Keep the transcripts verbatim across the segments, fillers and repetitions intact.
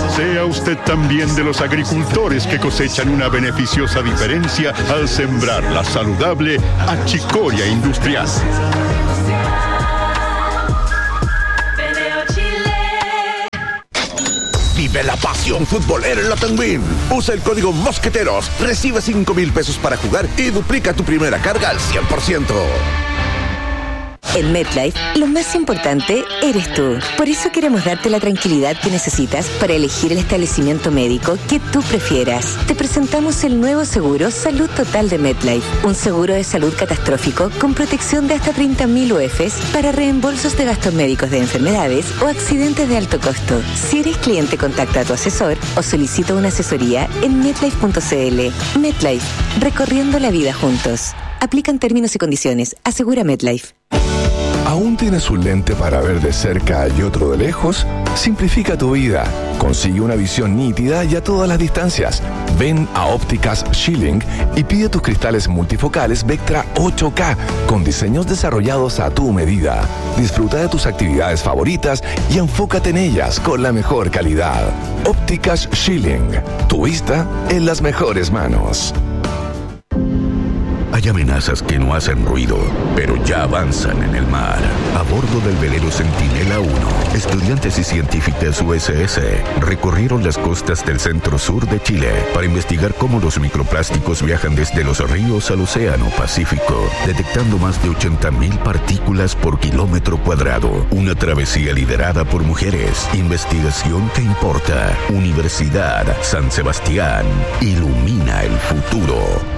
Sea usted también de los agricultores que cosechan una beneficiosa diferencia al sembrar la saludable achicoria industrial. Vive la pasión futbolera en la Tenguín. Usa el código Mosqueteros, recibe cinco mil pesos para jugar y duplica tu primera carga al cien por ciento. En MetLife, lo más importante eres tú. Por eso queremos darte la tranquilidad que necesitas para elegir el establecimiento médico que tú prefieras. Te presentamos el nuevo seguro Salud Total de MetLife. Un seguro de salud catastrófico con protección de hasta treinta mil U E Fs para reembolsos de gastos médicos de enfermedades o accidentes de alto costo. Si eres cliente, contacta a tu asesor o solicita una asesoría en metlife punto cl. MetLife, recorriendo la vida juntos. Aplican términos y condiciones. Asegura MetLife. ¿Aún tienes un lente para ver de cerca y otro de lejos? Simplifica tu vida. Consigue una visión nítida y a todas las distancias. Ven a Ópticas Schilling y pide tus cristales multifocales Vectra ocho K con diseños desarrollados a tu medida. Disfruta de tus actividades favoritas y enfócate en ellas con la mejor calidad. Ópticas Schilling. Tu vista en las mejores manos. Hay amenazas que no hacen ruido, pero ya avanzan en el mar. A bordo del velero Centinela uno, estudiantes y científicas U S S recorrieron las costas del centro-sur de Chile para investigar cómo los microplásticos viajan desde los ríos al océano Pacífico, detectando más de ochenta mil partículas por kilómetro cuadrado. Una travesía liderada por mujeres. Investigación que importa. Universidad San Sebastián. Ilumina el futuro.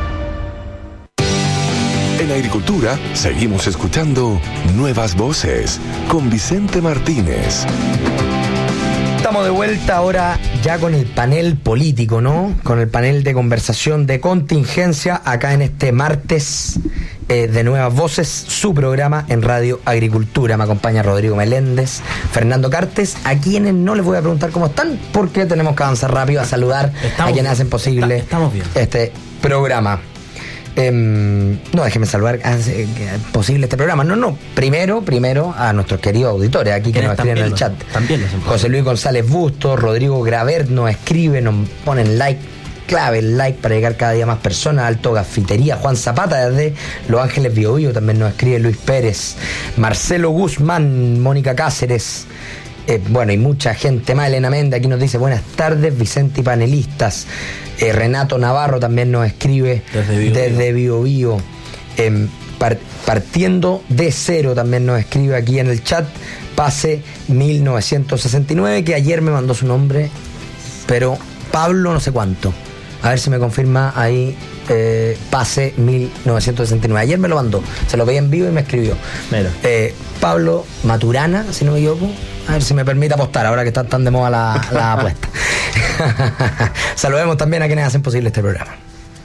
En Agricultura seguimos escuchando Nuevas Voces con Vicente Martínez. Estamos de vuelta ahora ya con el panel político, ¿no? Con el panel de conversación de contingencia acá en este martes eh, de Nuevas Voces, su programa en Radio Agricultura. Me acompaña Rodrigo Meléndez, Fernando Cartes, a quienes no les voy a preguntar cómo están porque tenemos que avanzar rápido a saludar estamos a quienes bien. hacen posible Está, estamos bien. este programa. Eh, no, déjeme saludar, hace posible este programa. No, no, primero, primero a nuestros queridos auditores aquí que nos escriben en el chat. También José Luis González Bustos, Rodrigo Graver nos escribe, nos ponen like, clave el like para llegar cada día más personas. Alto Gafitería, Juan Zapata desde Los Ángeles Biobío también nos escribe Luis Pérez, Marcelo Guzmán, Mónica Cáceres. Eh, bueno, y mucha gente más. Elena Méndez aquí nos dice buenas tardes, Vicente y panelistas. eh, Renato Navarro también nos escribe desde Biobío. eh, par, partiendo de cero también nos escribe aquí en el chat Pase mil novecientos sesenta y nueve, que ayer me mandó su nombre, pero Pablo no sé cuánto. A ver si me confirma ahí. eh, Pase mil novecientos sesenta y nueve, ayer me lo mandó, se lo veía en vivo y me escribió. eh, Pablo Maturana, si no me equivoco. A ver si me permite apostar, ahora que están tan de moda la, la apuesta. Saludemos también a quienes hacen posible este programa.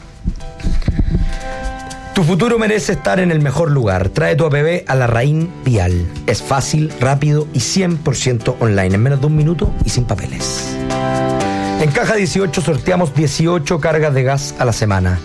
Tu futuro merece estar en el mejor lugar. Trae tu A P B a Larraín Vial. Es fácil, rápido y cien por ciento online, en menos de un minuto y sin papeles. En Caja dieciocho sorteamos dieciocho cargas de gas a la semana.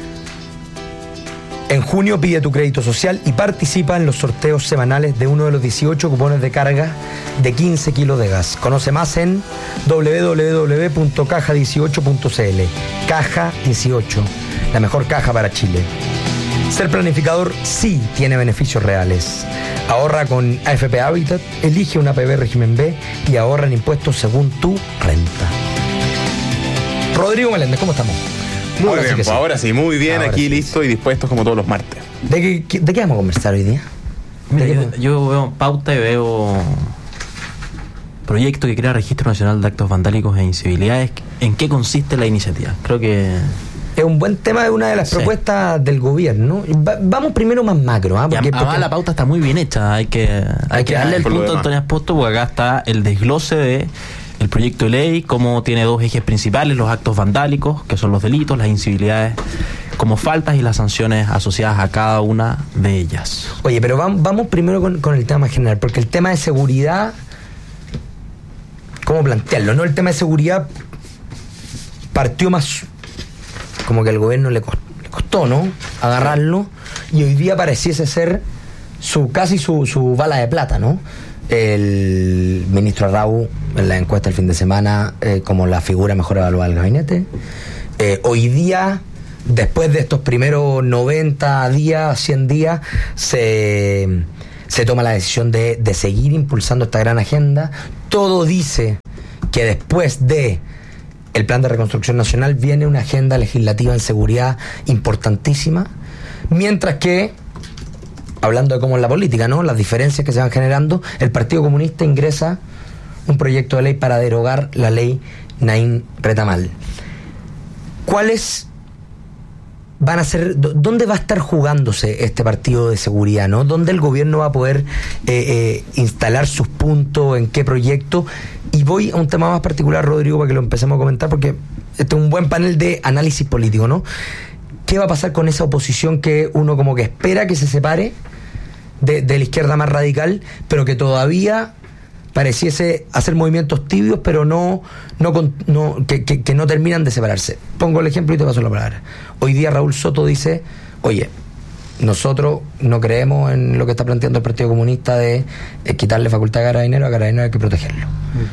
En junio pide tu crédito social y participa en los sorteos semanales de uno de los dieciocho cupones de carga de quince kilos de gas. Conoce más en doble u doble u doble u punto caja dieciocho punto c l. Caja dieciocho, la mejor caja para Chile. Ser planificador sí tiene beneficios reales. Ahorra con A F P Habitat, elige una A P B régimen B y ahorra en impuestos según tu renta. Rodrigo Meléndez, ¿cómo estamos? Muy ahora bien, sí pues sí. ahora sí, muy bien, ahora aquí sí, listo sí. y dispuestos como todos los martes. ¿De qué, ¿De qué vamos a conversar hoy día? Mira, yo, yo veo pauta y veo proyecto que crea Registro Nacional de Actos Vandálicos e Incivilidades. ¿En qué consiste la iniciativa? Creo que es un buen tema, de una de las sí. propuestas del gobierno. Va, vamos primero más macro, ¿ah? Porque, porque la pauta está muy bien hecha. Hay que, hay, hay que darle el punto a Antonio Esposto, porque acá está el desglose de el proyecto de ley, como tiene dos ejes principales: los actos vandálicos, que son los delitos, las incivilidades como faltas y las sanciones asociadas a cada una de ellas. Oye, pero vamos, vamos primero con, con el tema general, porque el tema de seguridad, ¿cómo plantearlo? ¿No? El tema de seguridad partió más como que al gobierno le costó, le costó, ¿no? Agarrarlo, y hoy día pareciese ser su casi su, su bala de plata, ¿no? el ministro Arrau en la encuesta del fin de semana eh, como la figura mejor evaluada del gabinete. Eh, hoy día, después de estos primeros noventa días, cien días, se, se toma la decisión de, de seguir impulsando esta gran agenda. Todo dice que después de el plan de reconstrucción nacional viene una agenda legislativa en seguridad importantísima, mientras que, hablando de cómo es la política, ¿no?, las diferencias que se van generando, el Partido Comunista ingresa un proyecto de ley para derogar la ley Naín Retamal. ¿Cuáles van a ser, dónde va a estar jugándose este partido de seguridad, ¿no? ¿Dónde el gobierno va a poder eh, eh, instalar sus puntos, en qué proyecto? Y voy a un tema más particular, Rodrigo, para que lo empecemos a comentar, porque este es un buen panel de análisis político, ¿no? ¿Qué va a pasar con esa oposición que uno como que espera que se separe de, de la izquierda más radical, pero que todavía pareciese hacer movimientos tibios, pero no, no, no que, que, que no terminan de separarse? Pongo el ejemplo y te paso la palabra. Hoy día Raúl Soto dice, oye, nosotros no creemos en lo que está planteando el Partido Comunista de eh, quitarle facultad a Carabineros, a Carabineros hay que protegerlo.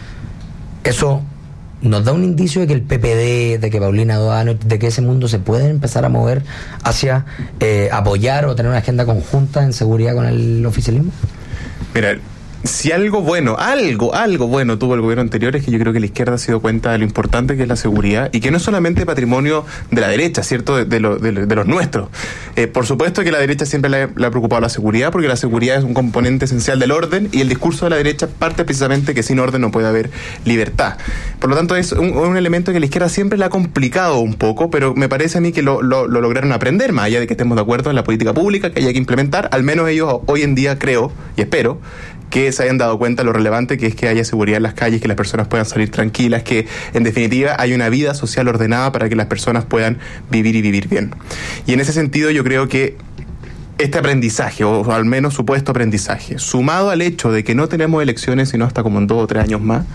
Mm. Eso nos da un indicio de que el P P D, de que Paulina Doano, de que ese mundo se puede empezar a mover hacia eh, apoyar o tener una agenda conjunta en seguridad con el oficialismo. Mira, si algo bueno, algo, algo bueno tuvo el gobierno anterior, es que yo creo que la izquierda se dio cuenta de lo importante que es la seguridad y que no es solamente patrimonio de la derecha, ¿cierto?, de, de, lo, de, de los nuestros. Eh, por supuesto que la derecha siempre le, le ha preocupado la seguridad, porque la seguridad es un componente esencial del orden, y el discurso de la derecha parte precisamente que sin orden no puede haber libertad. Por lo tanto, es un, un elemento que la izquierda siempre le ha complicado un poco, pero me parece a mí que lo, lo, lo lograron aprender, más allá de que estemos de acuerdo en la política pública que haya que implementar. Al menos ellos hoy en día creo y espero que se hayan dado cuenta de lo relevante que es que haya seguridad en las calles, que las personas puedan salir tranquilas, que en definitiva hay una vida social ordenada para que las personas puedan vivir y vivir bien. Y en ese sentido yo creo que este aprendizaje, o al menos supuesto aprendizaje, sumado al hecho de que no tenemos elecciones sino hasta como en dos o tres años más,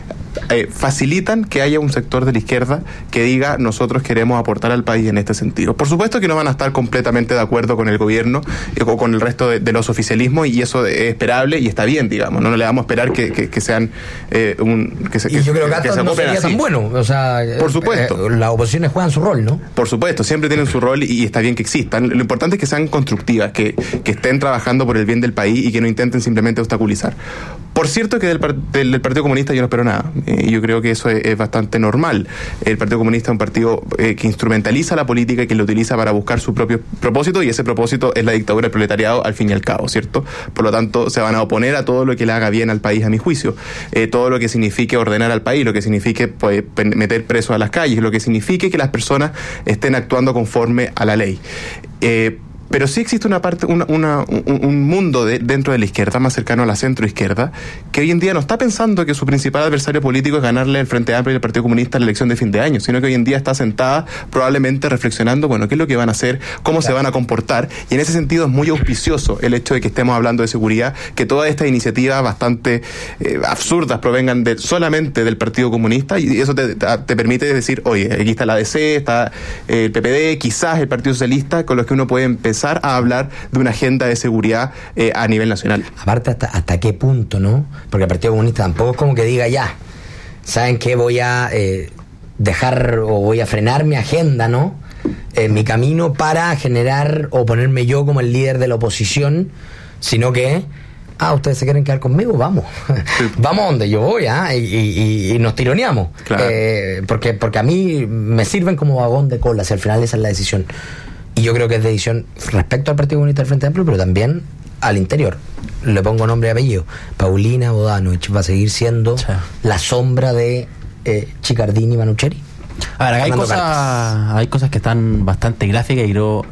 Eh, facilitan que haya un sector de la izquierda que diga nosotros queremos aportar al país en este sentido. Por supuesto que no van a estar completamente de acuerdo con el gobierno eh, o con el resto de, de los oficialismos, y eso es esperable y está bien, digamos, no, no le vamos a esperar que, que, que sean eh, un que se, que, y yo creo que, que, que se no sería así. Tan bueno, o sea, por supuesto, eh, las oposiciones juegan su rol, ¿no? Por supuesto, siempre tienen su rol y, y está bien que existan. Lo importante es que sean constructivas, que, que estén trabajando por el bien del país y que no intenten simplemente obstaculizar. Por cierto que del, del, del Partido Comunista yo no espero nada. Eh, yo creo que eso es, es bastante normal. El Partido Comunista es un partido eh, que instrumentaliza la política y que lo utiliza para buscar su propio propósito, y ese propósito es la dictadura del proletariado al fin y al cabo, ¿cierto? Por lo tanto, se van a oponer a todo lo que le haga bien al país, a mi juicio. Eh, todo lo que signifique ordenar al país, lo que signifique pues, meter presos a las calles, lo que signifique que las personas estén actuando conforme a la ley. Eh, Pero sí existe una parte, una, una, un, un mundo de, dentro de la izquierda, más cercano a la centroizquierda, que hoy en día no está pensando que su principal adversario político es ganarle el Frente Amplio y el Partido Comunista en la elección de fin de año, sino que hoy en día está sentada probablemente reflexionando, bueno, qué es lo que van a hacer, cómo claro. se van a comportar, y en ese sentido es muy auspicioso el hecho de que estemos hablando de seguridad, que todas estas iniciativas bastante eh, absurdas provengan de, solamente del Partido Comunista, y eso te, te, te permite decir, oye, aquí está la A D C, está eh, el P P D, quizás el Partido Socialista, con los que uno puede empezar a hablar de una agenda de seguridad eh, a nivel nacional. Aparte, hasta, hasta qué punto, ¿no? Porque el Partido Comunista tampoco es como que diga ya, ¿saben qué? Voy a eh, dejar o voy a frenar mi agenda, ¿no? Eh, mi camino para generar o ponerme yo como el líder de la oposición, sino que ah, ustedes se quieren quedar conmigo, vamos. Sí. Vamos a donde yo voy, ¿ah? Y, y, y nos tironeamos. Claro. Eh, porque, porque a mí me sirven como vagón de cola, si al final esa es la decisión. Y yo creo que es decisión respecto al Partido Comunista del Frente Amplio, pero también al interior. Le pongo nombre y apellido. Paulina Bodanovich va a seguir siendo sí. la sombra de eh, Chicardini y Manucheri. A ver, hay cosas, hay cosas que están bastante gráficas y quiero,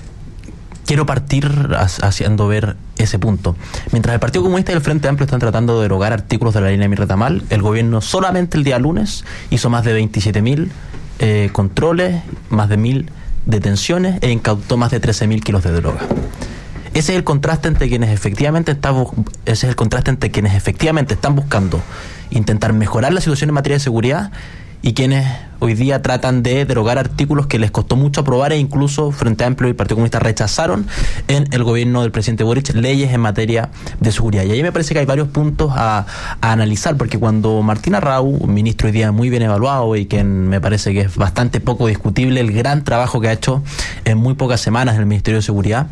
quiero partir haciendo ver ese punto. Mientras el Partido Comunista y el Frente Amplio están tratando de derogar artículos de la ley Naín Retamal, el gobierno solamente el día lunes hizo más de veintisiete mil eh, controles, más de mil detenciones e incautó más de trece mil kilos de droga. Ese es el contraste entre quienes efectivamente están, ese es el contraste entre quienes efectivamente están buscando intentar mejorar la situación en materia de seguridad y quienes hoy día tratan de derogar artículos que les costó mucho aprobar e incluso Frente Amplio y el Partido Comunista rechazaron en el gobierno del presidente Boric, leyes en materia de seguridad. Y ahí me parece que hay varios puntos a, a analizar, porque cuando Martín Arrau, un ministro hoy día muy bien evaluado y que me parece que es bastante poco discutible el gran trabajo que ha hecho en muy pocas semanas en el Ministerio de Seguridad,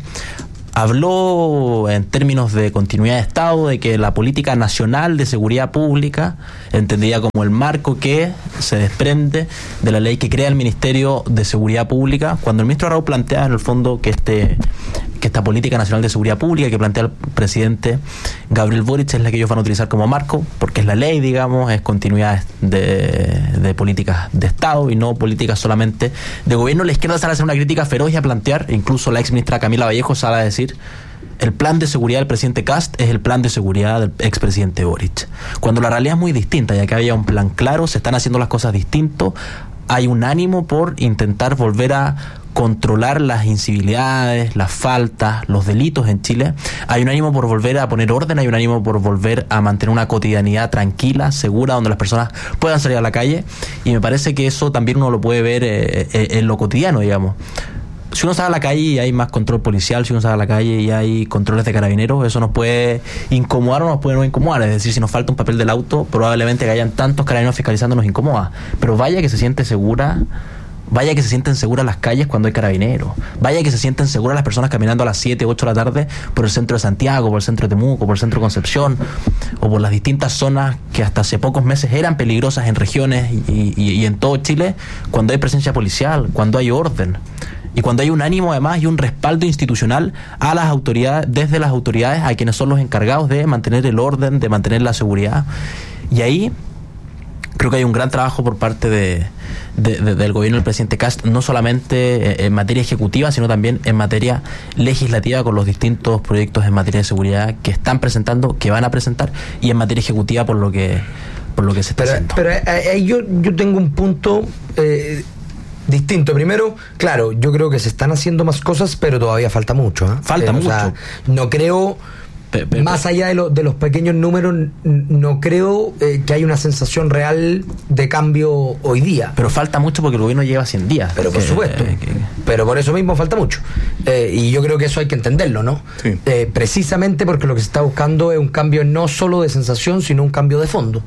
habló en términos de continuidad de Estado, de que la política nacional de seguridad pública, entendida como el marco que se desprende de la ley que crea el Ministerio de Seguridad Pública, cuando el ministro Arrau plantea en el fondo que este que esta política nacional de seguridad pública que plantea el presidente Gabriel Boric es la que ellos van a utilizar como marco, porque es la ley, digamos, es continuidad de, de políticas de Estado y no políticas solamente de gobierno. La izquierda sale a hacer una crítica feroz y a plantear, incluso la ex ministra Camila Vallejo sale a decir: el plan de seguridad del presidente Kast es el plan de seguridad del expresidente Boric. Cuando la realidad es muy distinta, ya que había un plan claro, se están haciendo las cosas distintos, hay un ánimo por intentar volver a controlar las incivilidades, las faltas, los delitos en Chile. Hay un ánimo por volver a poner orden, hay un ánimo por volver a mantener una cotidianidad tranquila, segura, donde las personas puedan salir a la calle, y me parece que eso también uno lo puede ver eh, eh, en lo cotidiano, digamos. Si uno sale a la calle y hay más control policial, si uno sale a la calle y hay controles de carabineros, eso nos puede incomodar o nos puede no incomodar. Es decir, si nos falta un papel del auto, probablemente que hayan tantos carabineros fiscalizando nos incomoda. Pero vaya que se siente segura, vaya que se sienten seguras las calles cuando hay carabineros, vaya que se sienten seguras las personas caminando a las siete, ocho de la tarde por el centro de Santiago, por el centro de Temuco, por el centro de Concepción, o por las distintas zonas que hasta hace pocos meses eran peligrosas en regiones y, y, y en todo Chile, cuando hay presencia policial, cuando hay orden. Y cuando hay un ánimo además y un respaldo institucional a las autoridades, desde las autoridades a quienes son los encargados de mantener el orden, de mantener la seguridad. Y ahí creo que hay un gran trabajo por parte de, de, de, del gobierno del presidente Kast, no solamente en materia ejecutiva, sino también en materia legislativa, con los distintos proyectos en materia de seguridad que están presentando, que van a presentar, y en materia ejecutiva por lo que por lo que se está pero, haciendo. Pero ahí yo, yo tengo un punto eh, distinto. Primero, claro, yo creo que se están haciendo más cosas, pero todavía falta mucho. ¿eh? Falta eh, mucho. O sea, no creo, pe, pe, más pe. allá de, lo, de los pequeños números, no creo eh, que haya una sensación real de cambio hoy día. Pero falta mucho porque el gobierno lleva cien días. Pero por que, supuesto. Eh, que... Pero por eso mismo falta mucho. Eh, y yo creo que eso hay que entenderlo, ¿no? Sí. Eh, precisamente porque lo que se está buscando es un cambio no solo de sensación, sino un cambio de fondo.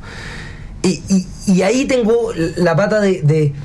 Y, y, y ahí tengo la pata de... de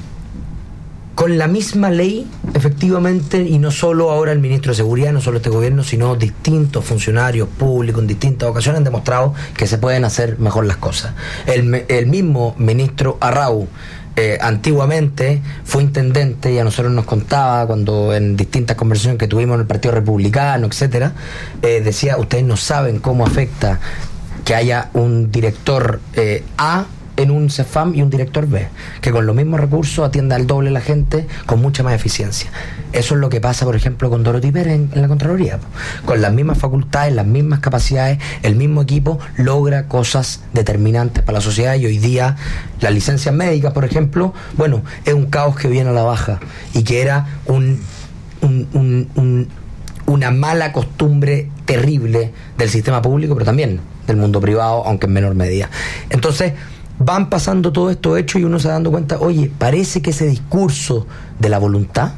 con la misma ley, efectivamente, y no solo ahora el ministro de Seguridad, no solo este gobierno, sino distintos funcionarios públicos en distintas ocasiones han demostrado que se pueden hacer mejor las cosas. El, el mismo ministro Arrau, eh, antiguamente fue intendente y a nosotros nos contaba, cuando en distintas conversaciones que tuvimos en el Partido Republicano, etcétera, eh, decía: ustedes no saben cómo afecta que haya un director eh, A en un CEFAM y un director B, que con los mismos recursos atienda al doble la gente con mucha más eficiencia. Eso es lo que pasa, por ejemplo, con Dorothy Pérez en, en la Contraloría. Con las mismas facultades, las mismas capacidades, el mismo equipo logra cosas determinantes para la sociedad, y hoy día las licencias médicas, por ejemplo, bueno, es un caos que viene a la baja y que era un, un, un, un una mala costumbre terrible del sistema público, pero también del mundo privado, aunque en menor medida. Entonces, van pasando todos estos hechos y uno se va dando cuenta, oye, parece que ese discurso de la voluntad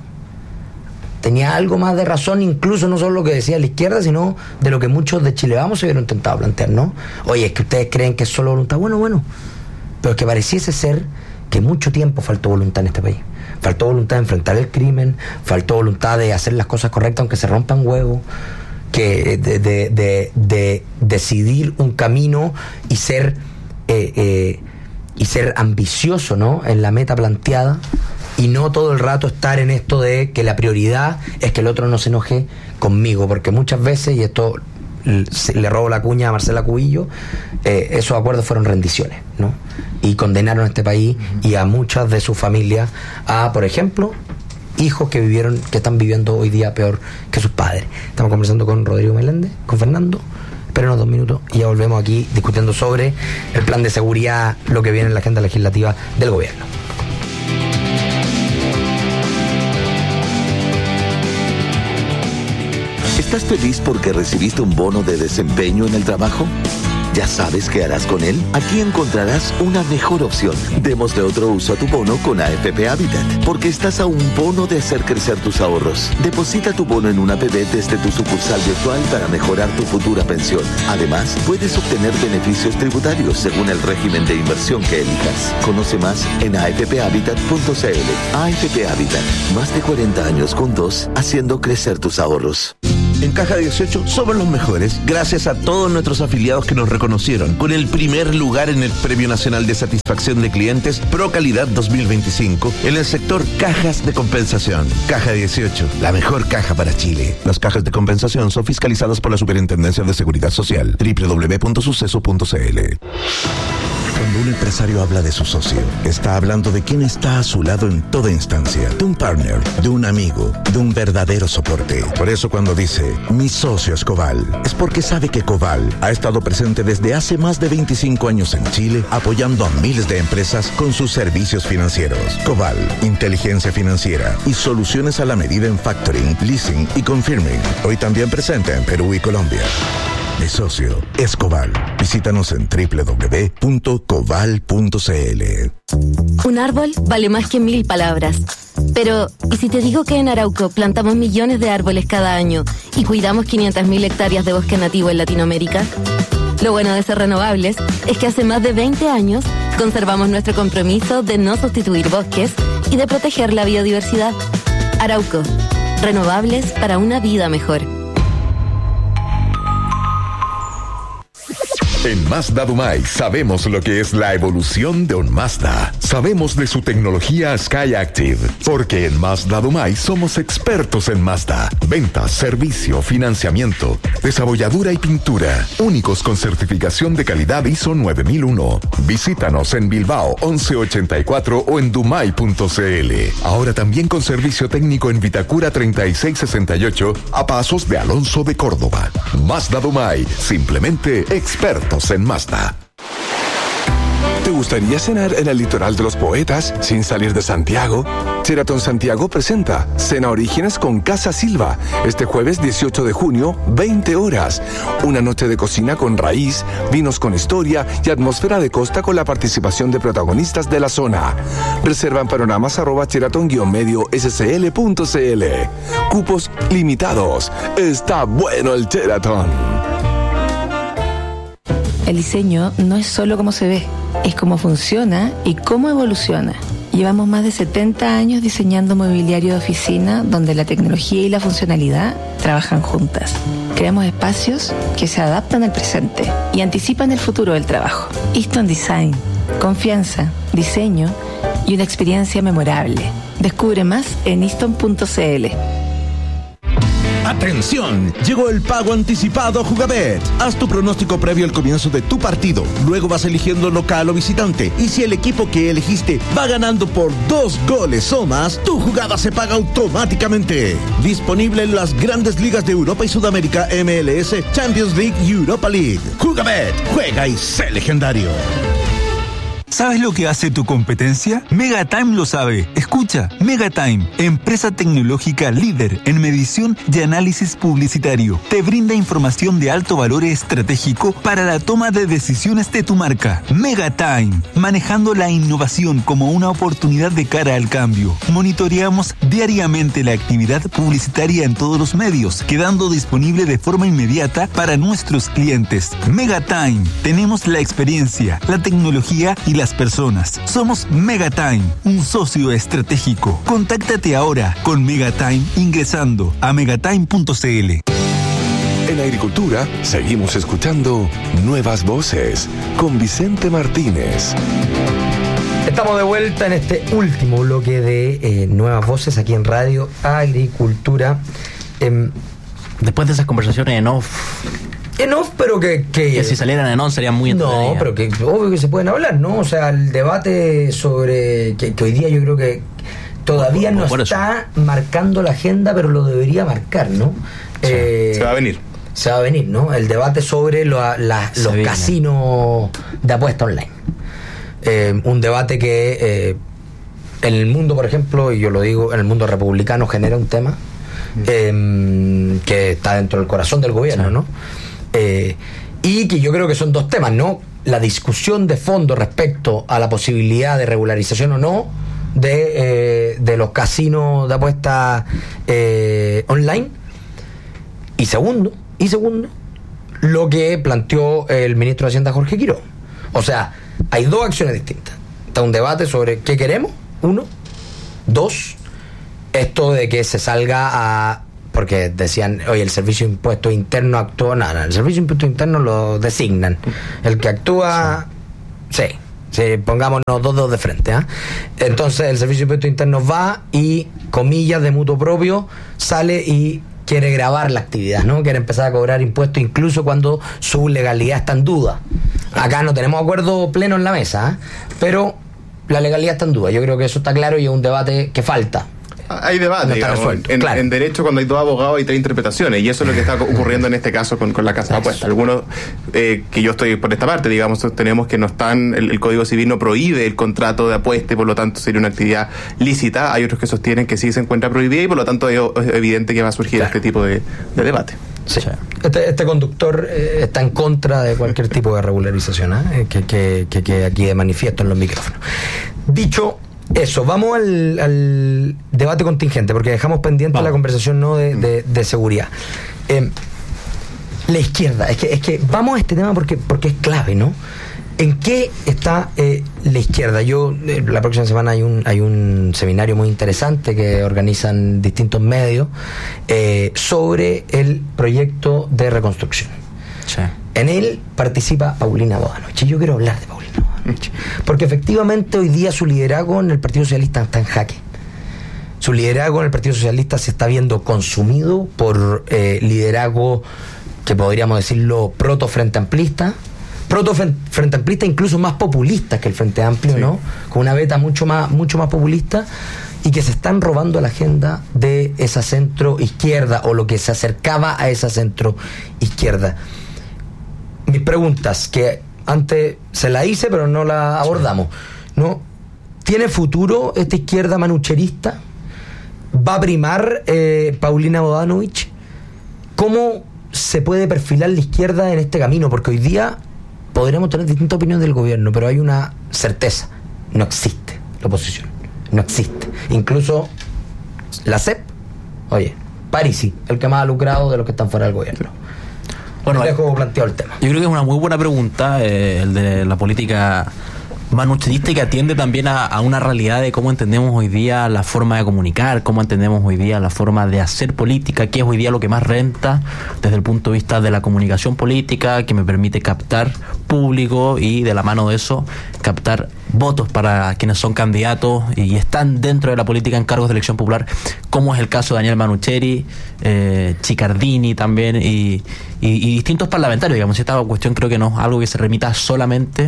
tenía algo más de razón, incluso no solo lo que decía la izquierda, sino de lo que muchos de Chile Vamos se hubieran intentado plantear, ¿no? Oye, es que ustedes creen que es solo voluntad. Bueno, bueno, pero es que pareciese ser que mucho tiempo faltó voluntad en este país. Faltó voluntad de enfrentar el crimen, faltó voluntad de hacer las cosas correctas aunque se rompan huevos, que de, de, de, de decidir un camino y ser eh, eh, y ser ambicioso, ¿no?, en la meta planteada, y no todo el rato estar en esto de que la prioridad es que el otro no se enoje conmigo, porque muchas veces, y esto le robo la cuña a Marcela Cubillo, eh, esos acuerdos fueron rendiciones, ¿no? Y condenaron a este país y a muchas de sus familias a, por ejemplo, hijos que vivieron, que están viviendo hoy día peor que sus padres. Estamos conversando con Rodrigo Meléndez, con Fernando. Espérenos dos minutos y ya volvemos aquí discutiendo sobre el plan de seguridad, lo que viene en la agenda legislativa del gobierno. ¿Estás feliz porque recibiste un bono de desempeño en el trabajo? ¿Ya sabes qué harás con él? Aquí encontrarás una mejor opción. Démosle otro uso a tu bono con A F P Habitat, porque estás a un bono de hacer crecer tus ahorros. Deposita tu bono en una A P B desde tu sucursal virtual para mejorar tu futura pensión. Además, puedes obtener beneficios tributarios según el régimen de inversión que elijas. Conoce más en a f p habitat punto c l. A F P Habitat, más de cuarenta años juntos, haciendo crecer tus ahorros. En Caja dieciocho somos los mejores gracias a todos nuestros afiliados que nos reconocieron con el primer lugar en el Premio Nacional de Satisfacción de Clientes Pro Calidad dos mil veinticinco en el sector cajas de compensación. Caja dieciocho, la mejor caja para Chile. Las cajas de compensación son fiscalizadas por la Superintendencia de Seguridad Social. doble u doble u doble u punto suceso punto c l. Cuando un empresario habla de su socio, está hablando de quien está a su lado en toda instancia, de un partner, de un amigo, de un verdadero soporte. Por eso cuando dice, mi socio es Coval, es porque sabe que Coval ha estado presente desde hace más de veinticinco años en Chile, apoyando a miles de empresas con sus servicios financieros. Coval, inteligencia financiera y soluciones a la medida en factoring, leasing y confirming. Hoy también presente en Perú y Colombia. Mi socio es Coval. Visítanos en doble u doble u doble u punto coval punto c l. Un árbol vale más que mil palabras. Pero, ¿y si te digo que en Arauco plantamos millones de árboles cada año y cuidamos quinientas mil hectáreas de bosque nativo en Latinoamérica? Lo bueno de ser renovables es que hace más de veinte años conservamos nuestro compromiso de no sustituir bosques y de proteger la biodiversidad. Arauco, renovables para una vida mejor. En Mazda Dumay sabemos lo que es la evolución de un Mazda. Sabemos de su tecnología SkyActiv, porque en Mazda Dumay somos expertos en Mazda. Ventas, servicio, financiamiento, desabolladura y pintura. Únicos con certificación de calidad I S O nueve mil uno. Visítanos en Bilbao once ochenta y cuatro o en dumay punto c l. Ahora también con servicio técnico en Vitacura treinta y seis sesenta y ocho a pasos de Alonso de Córdoba. Mazda Dumay, simplemente expertos en Mazda. ¿Te gustaría cenar en el litoral de los poetas sin salir de Santiago? Sheraton Santiago presenta Cena Orígenes con Casa Silva este jueves dieciocho de junio, veinte horas. Una noche de cocina con raíz, vinos con historia y atmósfera de costa con la participación de protagonistas de la zona. Reserva en panoramas arroba sheraton guion medio scl punto cl. Cupos limitados. Está bueno el Sheraton. El diseño no es solo cómo se ve, es cómo funciona y cómo evoluciona. Llevamos más de setenta años diseñando mobiliario de oficina donde la tecnología y la funcionalidad trabajan juntas. Creamos espacios que se adaptan al presente y anticipan el futuro del trabajo. Easton Design, confianza, diseño y una experiencia memorable. Descubre más en easton punto cl. ¡Atención! Llegó el pago anticipado Jugabet. Haz tu pronóstico previo al comienzo de tu partido. Luego vas eligiendo local o visitante. Y si el equipo que elegiste va ganando por dos goles o más, tu jugada se paga automáticamente. Disponible en las grandes ligas de Europa y Sudamérica, M L S, Champions League y Europa League. Jugabet, juega y sé legendario. ¿Sabes lo que hace tu competencia? Megatime lo sabe. Escucha, Megatime, empresa tecnológica líder en medición y análisis publicitario. Te brinda información de alto valor estratégico para la toma de decisiones de tu marca. Megatime, manejando la innovación como una oportunidad de cara al cambio. Monitoreamos diariamente la actividad publicitaria en todos los medios, quedando disponible de forma inmediata para nuestros clientes. Megatime, tenemos la experiencia, la tecnología y la las personas. Somos Megatime, un socio estratégico. Contáctate ahora con Megatime ingresando a megatime punto cl. En Agricultura seguimos escuchando Nuevas Voces con Vicente Martínez. Estamos de vuelta en este último bloque de eh, Nuevas Voces aquí en Radio Agricultura. Eh, Después de esas conversaciones en off... En off, pero que... Que, que si salieran en on serían muy entretenidas. No, pero que obvio que se pueden hablar, ¿no? O sea, el debate sobre... Que, que hoy día yo creo que todavía no está marcando la agenda, pero lo debería marcar, ¿no? Eh, se va a venir. Se va a venir, ¿no? El debate sobre lo, la, los viene. casinos de apuesta online. Eh, un debate que eh, en el mundo, por ejemplo, y yo lo digo, en el mundo republicano genera un tema eh, que está dentro del corazón del gobierno, sí. ¿no? Eh, y que yo creo que son dos temas, ¿no? La discusión de fondo respecto a la posibilidad de regularización o no de, eh, de los casinos de apuestas eh, online, y segundo, y segundo, lo que planteó el ministro de Hacienda, Jorge Quiroga. O sea, hay dos acciones distintas. Está un debate sobre qué queremos, uno. Dos, esto de que se salga a... Porque decían, oye, el Servicio de Impuestos Internos actúa... No, no, el Servicio de Impuestos Internos lo designan. El que actúa... Sí, sí, pongámonos dos dos de frente. ¿eh? Entonces, el Servicio de Impuestos Internos va y, comillas de mutuo propio, sale y quiere grabar la actividad, ¿no? Quiere empezar a cobrar impuestos incluso cuando su legalidad está en duda. Acá no tenemos acuerdo pleno en la mesa, ¿eh? Pero la legalidad está en duda. Yo creo que eso está claro y es un debate que falta. Hay debate, no digamos, resuelto, en, claro. en derecho cuando hay dos abogados hay tres interpretaciones, y eso es lo que está ocurriendo en este caso con, con la casa de apuestas. Algunos, eh, que yo estoy por esta parte, digamos, sostenemos que no están, el, el Código Civil no prohíbe el contrato de apuesta y por lo tanto sería una actividad lícita. Hay otros que sostienen que sí se encuentra prohibida y por lo tanto es, es evidente que va a surgir claro. este tipo de, de debate. Sí. Este, este conductor eh, está en contra de cualquier tipo de regularización, ¿eh? que, que, que, que aquí de manifiesto en los micrófonos. Dicho eso, vamos al, al debate contingente, porque dejamos pendiente vamos. la conversación no de, de, de seguridad. Eh, la izquierda, es que, es que vamos a este tema porque, porque es clave, ¿no? ¿En qué está eh, la izquierda? Yo, eh, la próxima semana hay un, hay un seminario muy interesante que organizan distintos medios eh, sobre el proyecto de reconstrucción. Sí. En él participa Paulina Bodanovich. Y yo quiero hablar de Paulina Bodanovich, porque efectivamente hoy día su liderazgo en el Partido Socialista está en jaque. Su liderazgo en el Partido Socialista se está viendo consumido por eh, liderazgo que podríamos decirlo proto frente amplista, proto frente amplista incluso más populista que el Frente Amplio, sí. ¿no? Con una beta mucho más, mucho más populista, y que se están robando la agenda de esa centro izquierda o lo que se acercaba a esa centro izquierda. Mis preguntas, que antes se la hice pero no la abordamos, ¿no? ¿Tiene futuro esta izquierda manucherista? ¿Va a primar eh, Paulina Bodanovich? ¿Cómo se puede perfilar la izquierda en este camino? Porque hoy día podríamos tener distintas opiniones del gobierno, pero hay una certeza: no existe la oposición, no existe. Incluso la C E P, oye, Parisi, el que más ha lucrado de los que están fuera del gobierno. Bueno, dejo planteado el tema. Yo creo que es una muy buena pregunta, eh, el de la política manucherista, y que atiende también a, a una realidad de cómo entendemos hoy día la forma de comunicar, cómo entendemos hoy día la forma de hacer política, qué es hoy día lo que más renta desde el punto de vista de la comunicación política, que me permite captar público y de la mano de eso captar votos para quienes son candidatos y están dentro de la política en cargos de elección popular, como es el caso de Daniel Manucheri, eh, Chicardini también, y, y, y distintos parlamentarios, digamos. Esta cuestión creo que no es algo que se remita solamente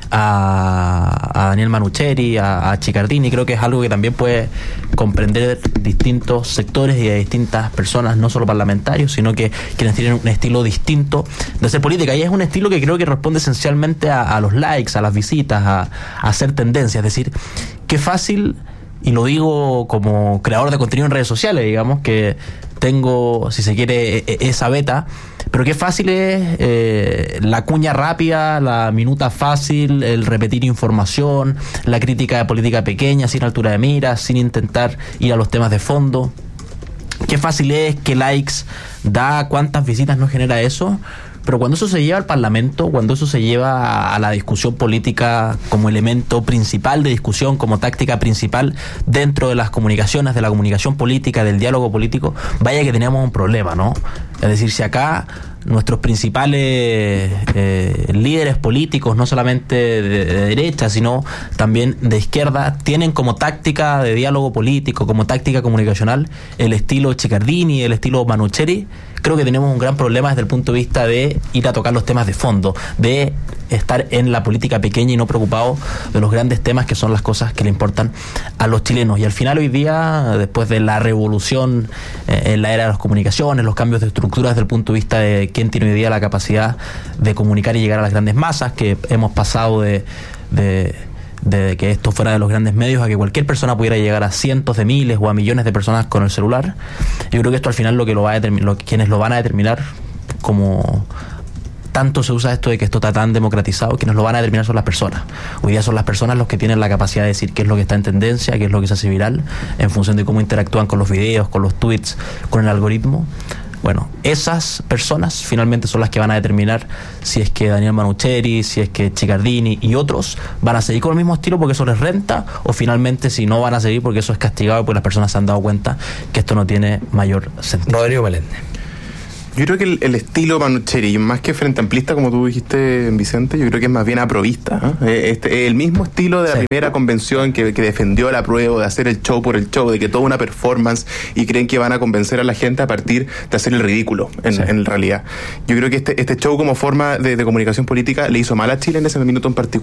a, a Daniel Manucheri, a, a Chicardini. Creo que es algo que también puede comprender distintos sectores y a distintas personas, no solo parlamentarios, sino que quienes tienen un estilo distinto de hacer política, y es un estilo que creo que responde esencialmente a, a los likes, a las visitas, a, a hacer tendencia. Es decir, qué fácil, y lo digo como creador de contenido en redes sociales, digamos, que tengo, si se quiere, esa beta, pero qué fácil es eh, la cuña rápida, la minuta fácil, el repetir información, la crítica de política pequeña, sin altura de miras, sin intentar ir a los temas de fondo. Qué fácil es, qué likes da, cuántas visitas no genera eso. Pero cuando eso se lleva al Parlamento, cuando eso se lleva a la discusión política como elemento principal de discusión, como táctica principal dentro de las comunicaciones, de la comunicación política, del diálogo político, vaya que teníamos un problema, ¿no? Es decir, si acá nuestros principales eh, líderes políticos, no solamente de, de derecha, sino también de izquierda, tienen como táctica de diálogo político, como táctica comunicacional, el estilo Chicardini, el estilo Manucheri, creo que tenemos un gran problema desde el punto de vista de ir a tocar los temas de fondo, de estar en la política pequeña y no preocupado de los grandes temas que son las cosas que le importan a los chilenos. Y al final hoy día, después de la revolución eh, en la era de las comunicaciones, los cambios de estructura desde el punto de vista de quién tiene hoy día la capacidad de comunicar y llegar a las grandes masas, que hemos pasado de, de de que esto fuera de los grandes medios a que cualquier persona pudiera llegar a cientos de miles o a millones de personas con el celular. Yo creo que esto al final lo que lo va a determinar, lo, quienes lo van a determinar como tanto se usa esto de que esto está tan democratizado, quienes lo van a determinar son las personas. Hoy día son las personas los que tienen la capacidad de decir qué es lo que está en tendencia, qué es lo que se hace viral, en función de cómo interactúan con los videos, con los tweets, con el algoritmo. Bueno, esas personas finalmente son las que van a determinar si es que Daniel Manucheri, si es que Chiccardini y otros van a seguir con el mismo estilo porque eso les renta, o finalmente si no van a seguir porque eso es castigado, porque las personas se han dado cuenta que esto no tiene mayor sentido. Rodrigo Meléndez. Yo creo que el, el estilo Manucheri, más que frente amplista, como tú dijiste, Vicente, yo creo que es más bien aprovista, ¿eh? Este, el mismo estilo de la sí. primera convención que, que defendió el apruebo, de hacer el show por el show, de que toda una performance, y creen que van a convencer a la gente a partir de hacer el ridículo, en, sí. en realidad. Yo creo que este, este show como forma de, de comunicación política le hizo mal a Chile en ese minuto en particular.